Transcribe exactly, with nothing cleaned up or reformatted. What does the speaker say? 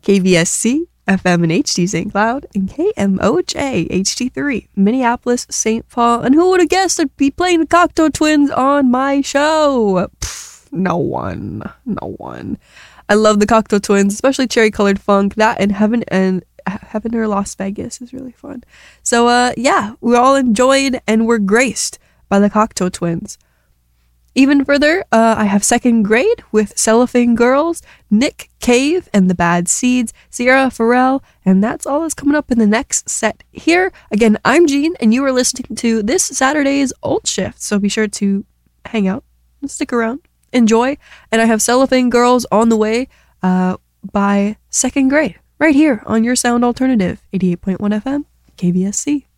K V S C, F M in H D Saint Cloud, and K M O J H D three, Minneapolis, Saint Paul. And who would have guessed I'd be playing the Cocteau Twins on my show? Pfft, no one. No one. I love the Cocteau Twins, especially Cherry Colored Funk. That and Heaven and Heaven or Las Vegas is really fun. So, uh, yeah, we all enjoyed and were graced by the Cocteau Twins. Even further, uh, I have Second Grade with Cellophane Girls, Nick Cave and the Bad Seeds, Sierra Farrell, and that's all that's coming up in the next set here. Again, I'm Jean, and you are listening to this Saturday's Old Shift, so be sure to hang out and stick around, enjoy, and I have Cellophane Girls on the way uh, by Second Grade, right here on your sound alternative, eighty-eight point one F M, K V S C.